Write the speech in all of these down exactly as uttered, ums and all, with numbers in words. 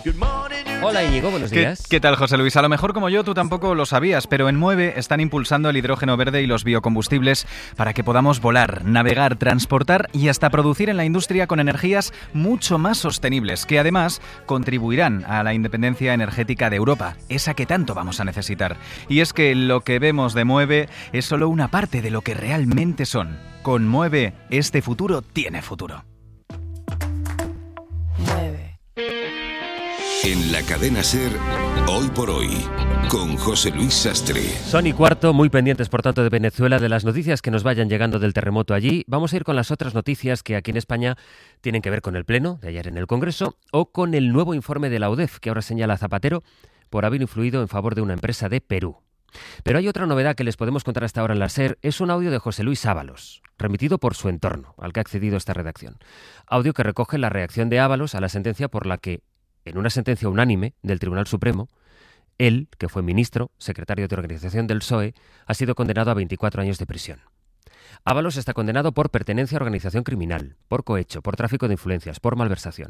Hola Íñigo, buenos días. ¿Qué, ¿Qué tal, José Luis? A lo mejor como yo tú tampoco lo sabías, pero en Mueve están impulsando el hidrógeno verde y los biocombustibles para que podamos volar, navegar, transportar y hasta producir en la industria con energías mucho más sostenibles, que además contribuirán a la independencia energética de Europa, esa que tanto vamos a necesitar. Y es que lo que vemos de Mueve es solo una parte de lo que realmente son. Con Mueve, este futuro tiene futuro. En la cadena SER, Hoy por Hoy, con José Luis Sastre. Son y cuarto, muy pendientes por tanto de Venezuela, de las noticias que nos vayan llegando del terremoto allí. Vamos a ir con las otras noticias que aquí en España tienen que ver con el pleno de ayer en el Congreso o con el nuevo informe de la U D E F que ahora señala a Zapatero por haber influido en favor de una empresa de Perú. Pero hay otra novedad que les podemos contar hasta ahora en la SER, es un audio de José Luis Ábalos, remitido por su entorno, al que ha accedido esta redacción. Audio que recoge la reacción de Ábalos a la sentencia por la que, en una sentencia unánime del Tribunal Supremo, él, que fue ministro, secretario de organización del P S O E, ha sido condenado a veinticuatro años de prisión. Ábalos está condenado por pertenencia a organización criminal, por cohecho, por tráfico de influencias, por malversación.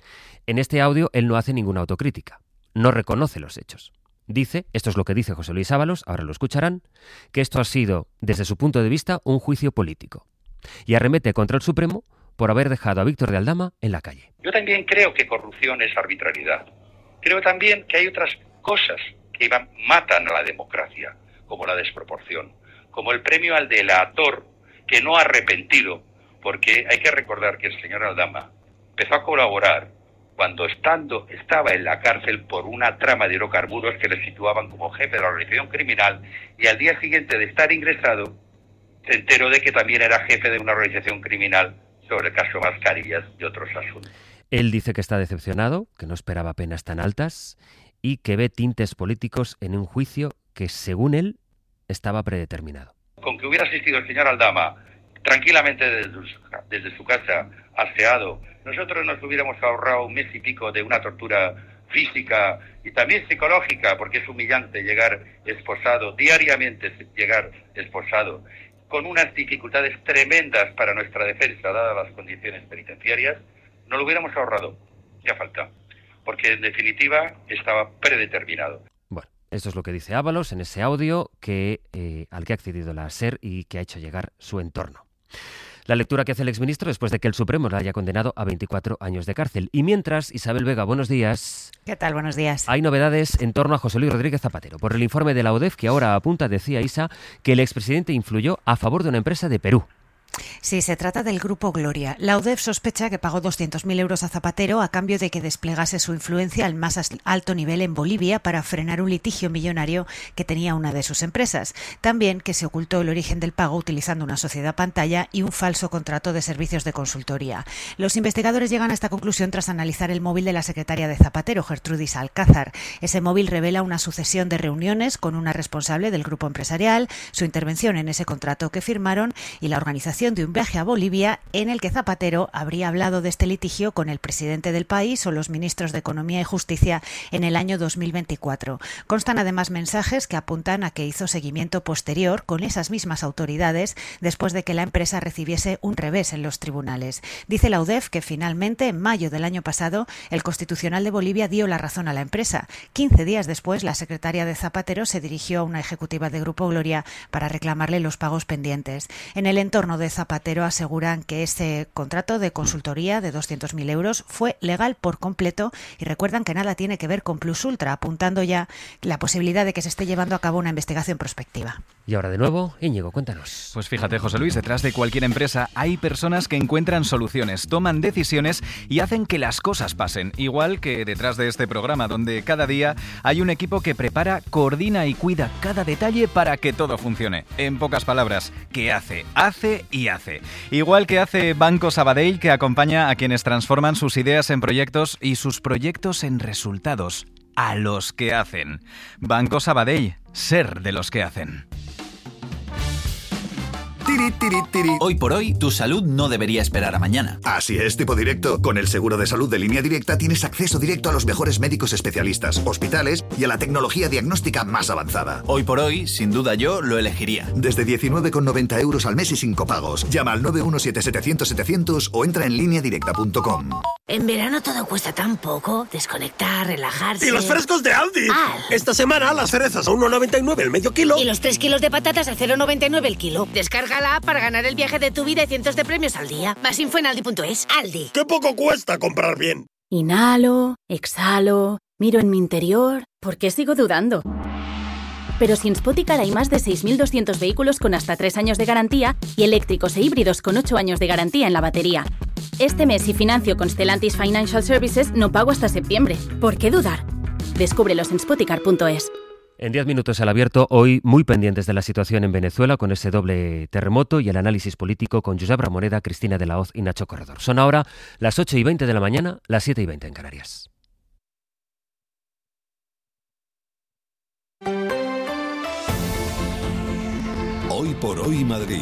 En este audio él no hace ninguna autocrítica, no reconoce los hechos. Dice, esto es lo que dice José Luis Ábalos, ahora lo escucharán, que esto ha sido, desde su punto de vista, un juicio político. Y arremete contra el Supremo por haber dejado a Víctor de Aldama en la calle. Yo también creo que corrupción es arbitrariedad. Creo también que hay otras cosas que van, matan a la democracia, como la desproporción, como el premio al delator que no ha arrepentido, porque hay que recordar que el señor Aldama empezó a colaborar cuando estando estaba en la cárcel por una trama de hidrocarburos que le situaban como jefe de la organización criminal, y al día siguiente de estar ingresado se enteró de que también era jefe de una organización criminal sobre el caso Mascarillas y otros asuntos. Él dice que está decepcionado, que no esperaba penas tan altas y que ve tintes políticos en un juicio que, según él, estaba predeterminado. Con que hubiera asistido el señor Aldama tranquilamente desde su, desde su casa, aseado, nosotros nos hubiéramos ahorrado un mes y pico de una tortura física y también psicológica, porque es humillante llegar esposado, diariamente llegar esposado, con unas dificultades tremendas para nuestra defensa, dadas las condiciones penitenciarias. No lo hubiéramos ahorrado, ya falta, porque en definitiva estaba predeterminado. Bueno, esto es lo que dice Ábalos en ese audio que eh, al que ha accedido la SER y que ha hecho llegar su entorno. La lectura que hace el exministro después de que el Supremo le haya condenado a veinticuatro años de cárcel. Y mientras, Isabel Vega, buenos días. ¿Qué tal? Buenos días. Hay novedades en torno a José Luis Rodríguez Zapatero. Por el informe de la U D E F que ahora apunta, decía Isa, que el expresidente influyó a favor de una empresa de Perú. Sí, se trata del Grupo Gloria. La U D E F sospecha que pagó doscientos mil euros a Zapatero a cambio de que desplegase su influencia al más alto nivel en Bolivia para frenar un litigio millonario que tenía una de sus empresas. También que se ocultó el origen del pago utilizando una sociedad pantalla y un falso contrato de servicios de consultoría. Los investigadores llegan a esta conclusión tras analizar el móvil de la secretaria de Zapatero, Gertrudis Alcázar. Ese móvil revela una sucesión de reuniones con una responsable del grupo empresarial, su intervención en ese contrato que firmaron y la organización de un viaje a Bolivia en el que Zapatero habría hablado de este litigio con el presidente del país o los ministros de Economía y Justicia en el año dos mil veinticuatro. Constan además mensajes que apuntan a que hizo seguimiento posterior con esas mismas autoridades después de que la empresa recibiese un revés en los tribunales. Dice la U D E F que finalmente, en mayo del año pasado, el Constitucional de Bolivia dio la razón a la empresa. quince días después, la secretaria de Zapatero se dirigió a una ejecutiva de Grupo Gloria para reclamarle los pagos pendientes. En el entorno de Zapatero aseguran que ese contrato de consultoría de doscientos mil euros fue legal por completo y recuerdan que nada tiene que ver con Plus Ultra, apuntando ya la posibilidad de que se esté llevando a cabo una investigación prospectiva. Y ahora de nuevo, Íñigo, cuéntanos. Pues fíjate, José Luis, detrás de cualquier empresa hay personas que encuentran soluciones, toman decisiones y hacen que las cosas pasen. Igual que detrás de este programa, donde cada día hay un equipo que prepara, coordina y cuida cada detalle para que todo funcione. En pocas palabras, que hace, hace y hace. Igual que hace Banco Sabadell, que acompaña a quienes transforman sus ideas en proyectos y sus proyectos en resultados. A los que hacen. Banco Sabadell, ser de los que hacen. Tiri, tiri, tiri. Hoy por hoy, tu salud no debería esperar a mañana. Así es, tipo directo. Con el seguro de salud de Línea Directa tienes acceso directo a los mejores médicos especialistas, hospitales y a la tecnología diagnóstica más avanzada. Hoy por hoy, sin duda yo lo elegiría. Desde diecinueve con noventa euros al mes y sin copagos. Llama al nueve uno siete setecientos setecientos o entra en línea directa punto com. En verano todo cuesta tan poco. Desconectar, relajarse... ¡Y los frescos de Aldi! Aldi. Esta semana las cerezas a uno noventa y nueve el medio kilo. Y los tres kilos de patatas a cero noventa y nueve el kilo. Descarga la app para ganar el viaje de tu vida y cientos de premios al día. Más info en aldi punto es. Aldi. ¡Qué poco cuesta comprar bien! Inhalo, exhalo, miro en mi interior... ¿Por qué sigo dudando? Pero si en Spoticar hay más de seis mil doscientos vehículos con hasta tres años de garantía y eléctricos e híbridos con ocho años de garantía en la batería. Este mes, si financio con Stellantis Financial Services, no pago hasta septiembre. ¿Por qué dudar? Descúbrelos en spoticar punto es. En diez minutos al abierto, hoy muy pendientes de la situación en Venezuela con ese doble terremoto y el análisis político con Josep Ramoneda, Cristina de la Hoz y Nacho Corredor. Son ahora las ocho y veinte de la mañana, las siete y veinte en Canarias. Hoy por hoy Madrid.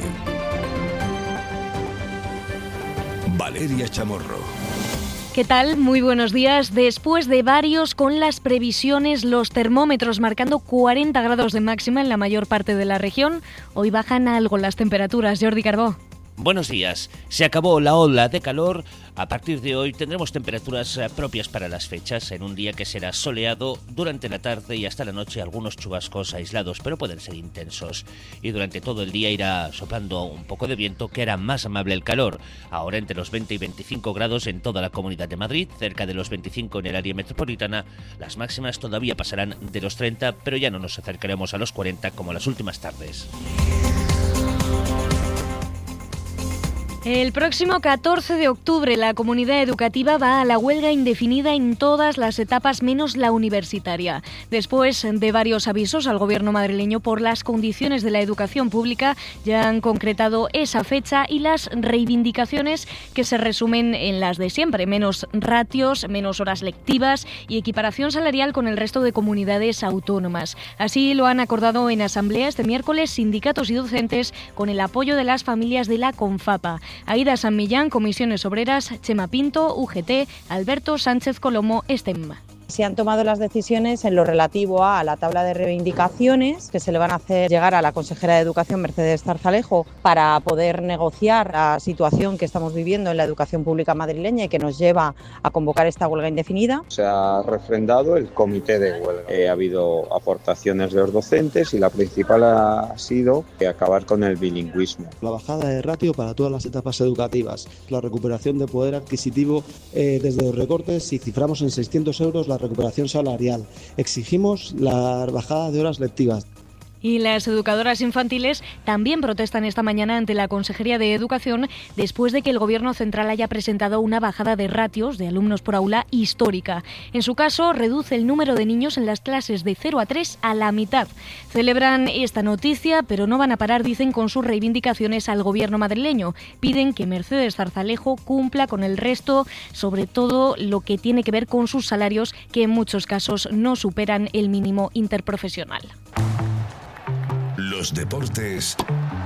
Valeria Chamorro. ¿Qué tal? Muy buenos días. Después de varios con las previsiones, los termómetros marcando cuarenta grados de máxima en la mayor parte de la región, hoy bajan algo las temperaturas. Jordi Carbó. Buenos días. Se acabó la ola de calor. A partir de hoy tendremos temperaturas propias para las fechas, en un día que será soleado durante la tarde y hasta la noche algunos chubascos aislados, pero pueden ser intensos. Y durante todo el día irá soplando un poco de viento que hará más amable el calor. Ahora entre los veinte y veinticinco grados en toda la Comunidad de Madrid, cerca de los veinticinco en el área metropolitana. Las máximas todavía pasarán de los treinta, pero ya no nos acercaremos a los cuarenta como las últimas tardes. El próximo catorce de octubre la comunidad educativa va a la huelga indefinida en todas las etapas menos la universitaria. Después de varios avisos al gobierno madrileño por las condiciones de la educación pública, ya han concretado esa fecha y las reivindicaciones que se resumen en las de siempre: menos ratios, menos horas lectivas y equiparación salarial con el resto de comunidades autónomas. Así lo han acordado en asamblea este miércoles sindicatos y docentes con el apoyo de las familias de la Confapa. Aida San Millán, Comisiones Obreras, Chema Pinto, U G T, Alberto Sánchez Colomo, STEM. Se han tomado las decisiones en lo relativo a la tabla de reivindicaciones que se le van a hacer llegar a la consejera de Educación, Mercedes Zarzalejo, para poder negociar la situación que estamos viviendo en la educación pública madrileña y que nos lleva a convocar esta huelga indefinida. Se ha refrendado el comité de huelga. Eh, ha habido aportaciones de los docentes y la principal ha sido acabar con el bilingüismo. La bajada de ratio para todas las etapas educativas, la recuperación de poder adquisitivo eh, desde los recortes, si ciframos en seiscientos euros la recuperación salarial. Exigimos la bajada de horas lectivas. Y las educadoras infantiles también protestan esta mañana ante la Consejería de Educación después de que el Gobierno central haya presentado una bajada de ratios de alumnos por aula histórica. En su caso, reduce el número de niños en las clases de cero a tres a la mitad. Celebran esta noticia, pero no van a parar, dicen, con sus reivindicaciones al Gobierno madrileño. Piden que Mercedes Zarzalejo cumpla con el resto, sobre todo lo que tiene que ver con sus salarios, que en muchos casos no superan el mínimo interprofesional. Los deportes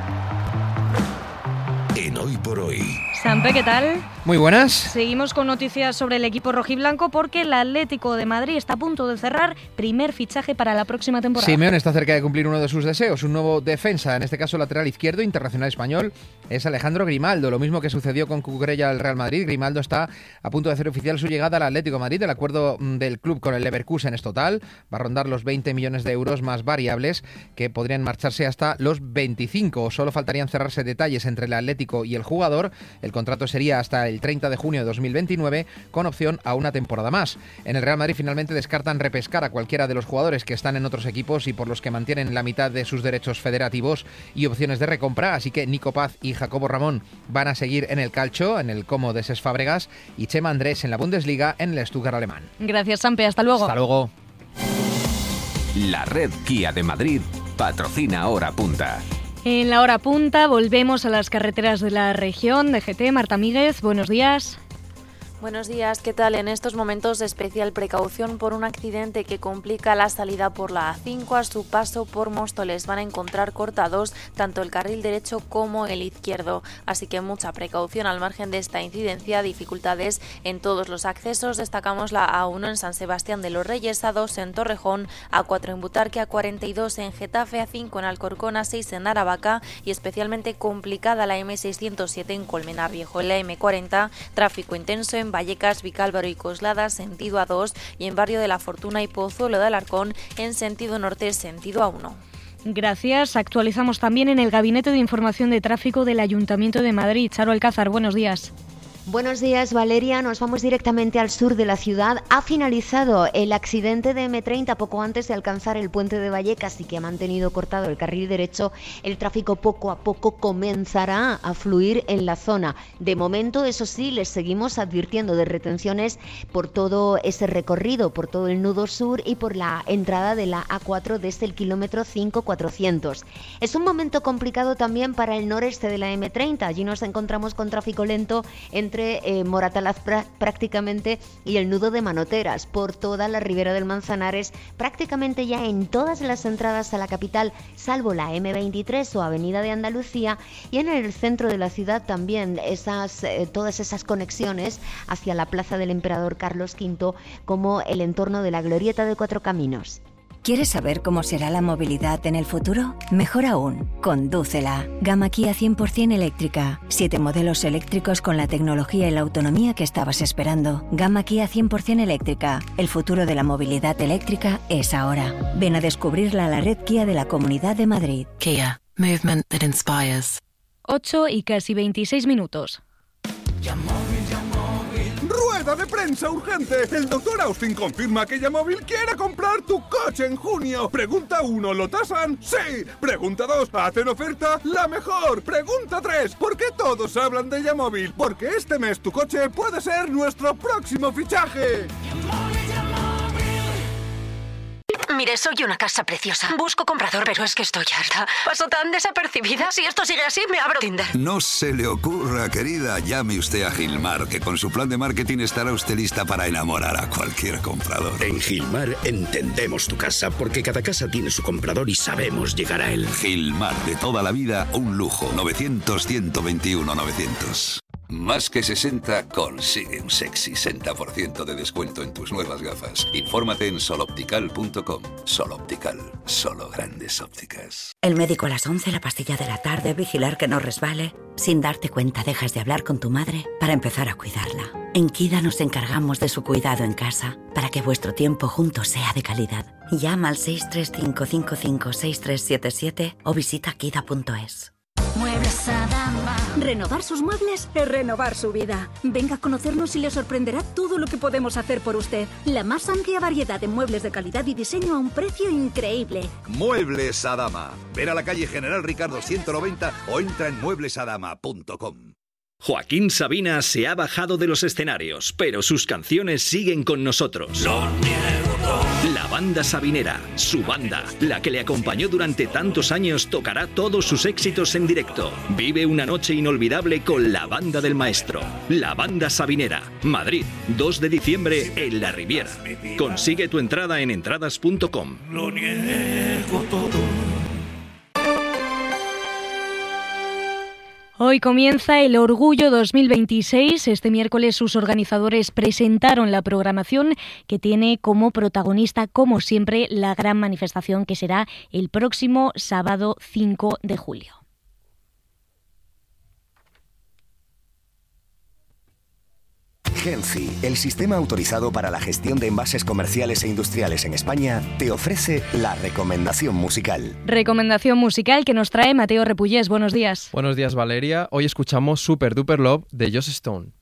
en Hoy por Hoy. Sampe, ¿qué tal? Muy buenas. Seguimos con noticias sobre el equipo rojiblanco porque el Atlético de Madrid está a punto de cerrar primer fichaje para la próxima temporada. Simeone está cerca de cumplir uno de sus deseos, un nuevo defensa, en este caso lateral izquierdo, internacional español, es Alejandro Grimaldo. Lo mismo que sucedió con Cucurella al Real Madrid. Grimaldo está a punto de hacer oficial su llegada al Atlético de Madrid. El acuerdo del club con el Leverkusen es total, va a rondar los veinte millones de euros más variables que podrían marcharse hasta los veinticinco. Solo faltarían cerrarse detalles entre el Atlético y el jugador. El contrato sería hasta el treinta de junio de dos mil veintinueve con opción a una temporada más. En el Real Madrid finalmente descartan repescar a cualquiera de los jugadores que están en otros equipos y por los que mantienen la mitad de sus derechos federativos y opciones de recompra, así que Nico Paz y Jacobo Ramón van a seguir en el Calcio, en el Como de Ses Fábregas, y Chema Andrés en la Bundesliga, en el Stuttgart alemán. Gracias, Sampe, hasta luego. Hasta luego. La red Kia de Madrid patrocina Hora Punta. En la hora punta volvemos a las carreteras de la región. D G T, Marta Míguez, buenos días. Buenos días, ¿qué tal? En estos momentos de especial precaución por un accidente que complica la salida por la A cinco a su paso por Móstoles. Van a encontrar cortados tanto el carril derecho como el izquierdo, así que mucha precaución al margen de esta incidencia. Dificultades en todos los accesos, destacamos la A uno en San Sebastián de los Reyes, A dos en Torrejón, A cuatro en Butarque, A cuarenta y dos en Getafe, A cinco en Alcorcón, A seis en Aravaca y especialmente complicada la eme seiscientos siete en Colmenar Viejo. En la eme cuarenta, tráfico intenso en en Vallecas, Vicálvaro y Coslada, sentido A dos, y en Barrio de la Fortuna y Pozuelo de Alarcón, en sentido norte, sentido A uno. Gracias. Actualizamos también en el Gabinete de Información de Tráfico del Ayuntamiento de Madrid. Charo Alcázar, buenos días. Buenos días, Valeria. Nos vamos directamente al sur de la ciudad. Ha finalizado el accidente de eme treinta poco antes de alcanzar el puente de Vallecas y que ha mantenido cortado el carril derecho. El tráfico poco a poco comenzará a fluir en la zona. De momento, eso sí, les seguimos advirtiendo de retenciones por todo ese recorrido, por todo el nudo sur y por la entrada de la A cuatro desde el kilómetro cinco cuatrocientos. Es un momento complicado también para el noreste de la eme treinta. Allí nos encontramos con tráfico lento entre Eh, Moratalaz pr- prácticamente y el nudo de Manoteras por toda la ribera del Manzanares, prácticamente ya en todas las entradas a la capital, salvo la eme veintitrés o Avenida de Andalucía, y en el centro de la ciudad también esas eh, todas esas conexiones hacia la Plaza del Emperador Carlos quinto, como el entorno de la Glorieta de Cuatro Caminos. ¿Quieres saber cómo será la movilidad en el futuro? Mejor aún, condúcela. Gama Kia cien por ciento eléctrica. Siete modelos eléctricos con la tecnología y la autonomía que estabas esperando. Gama Kia cien por ciento eléctrica. El futuro de la movilidad eléctrica es ahora. Ven a descubrirla a la red Kia de la Comunidad de Madrid. Kia. Movement that inspires. ocho y casi veintiséis minutos. ¡Rueda de prensa urgente! El doctor Austin confirma que Yamóvil quiere comprar tu coche en junio. Pregunta uno, ¿lo tasan? ¡Sí! Pregunta dos, ¿hacen oferta? ¡La mejor! Pregunta tres, ¿por qué todos hablan de Yamóvil? Porque este mes tu coche puede ser nuestro próximo fichaje. Mire, soy una casa preciosa. Busco comprador, pero es que estoy harta. Paso tan desapercibida. Si esto sigue así, me abro Tinder. No se le ocurra, querida. Llame usted a Gilmar, que con su plan de marketing estará usted lista para enamorar a cualquier comprador. En Gilmar entendemos tu casa, porque cada casa tiene su comprador y sabemos llegar a él. Gilmar, de toda la vida, un lujo. novecientos, ciento veintiuno, novecientos. Más que sesenta, consigue un sexy sesenta por ciento de descuento en tus nuevas gafas. Infórmate en soloptical punto com. Sol Optical, solo grandes ópticas. El médico a las once, la pastilla de la tarde, vigilar que no resbale. Sin darte cuenta dejas de hablar con tu madre para empezar a cuidarla. En Kida nos encargamos de su cuidado en casa para que vuestro tiempo juntos sea de calidad. Llama al seis tres cinco cinco cinco seis tres siete siete o visita kida punto es. Muebles Adama. Renovar sus muebles es renovar su vida. Venga a conocernos y le sorprenderá todo lo que podemos hacer por usted. La más amplia variedad de muebles de calidad y diseño a un precio increíble. Muebles Adama. Ven a la calle General Ricardo ciento noventa o entra en muebles adama punto com. Joaquín Sabina se ha bajado de los escenarios, pero sus canciones siguen con nosotros. La banda sabinera, su banda, la que le acompañó durante tantos años, tocará todos sus éxitos en directo. Vive una noche inolvidable con la banda del maestro. La banda sabinera, Madrid, dos de diciembre en La Riviera. Consigue tu entrada en entradas punto com. Lo niego todo. Hoy comienza el Orgullo dos mil veintiséis. Este miércoles sus organizadores presentaron la programación que tiene como protagonista, como siempre, la gran manifestación que será el próximo sábado cinco de julio. Genci, el sistema autorizado para la gestión de envases comerciales e industriales en España, te ofrece la recomendación musical. Recomendación musical que nos trae Mateo Repullés. Buenos días. Buenos días, Valeria. Hoy escuchamos Super Duper Love de Joss Stone.